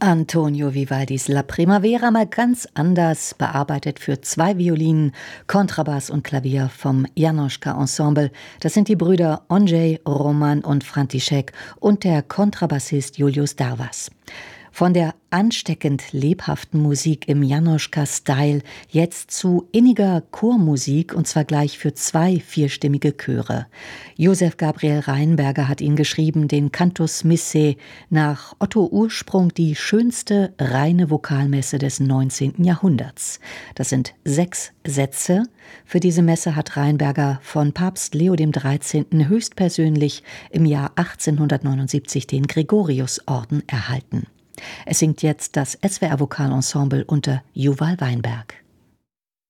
Antonio Vivaldis La Primavera mal ganz anders, bearbeitet für 2 Violinen, Kontrabass und Klavier vom Janoschka Ensemble. Das sind die Brüder Ondřej, Roman und František und der Kontrabassist Julius Darvas. Von der ansteckend lebhaften Musik im Janoschka-Style jetzt zu inniger Chormusik, und zwar gleich für 2 vierstimmige Chöre. Josef Gabriel Rheinberger hat ihn geschrieben, den Cantus Missae, nach Otto Ursprung die schönste reine Vokalmesse des 19. Jahrhunderts. Das sind 6 Sätze. Für diese Messe hat Rheinberger von Papst Leo XIII. Höchstpersönlich im Jahr 1879 den Gregoriusorden erhalten. Es singt jetzt das SWR Vokalensemble unter Juval Weinberg.